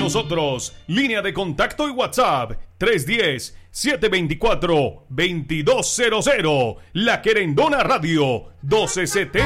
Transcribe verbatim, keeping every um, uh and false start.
nosotros. Línea de contacto y WhatsApp tres uno cero, siete dos cuatro, dos dos cero cero. La Querendona Radio doce setenta